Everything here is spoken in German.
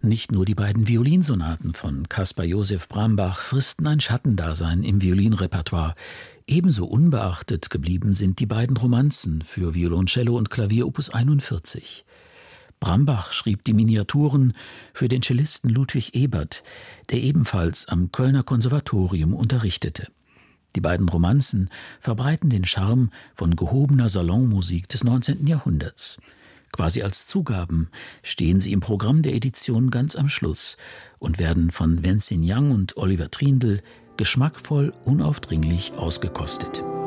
Nicht nur die beiden Violinsonaten von Caspar Josef Brambach fristen ein Schattendasein im Violinrepertoire. Ebenso unbeachtet geblieben sind die beiden Romanzen für Violoncello und Klavier Opus 41. Brambach schrieb die Miniaturen für den Cellisten Ludwig Ebert, der ebenfalls am Kölner Konservatorium unterrichtete. Die beiden Romanzen verbreiten den Charme von gehobener Salonmusik des 19. Jahrhunderts. Quasi als Zugaben stehen sie im Programm der Edition ganz am Schluss und werden von Wenzin Yang und Oliver Triendl geschmackvoll unaufdringlich ausgekostet.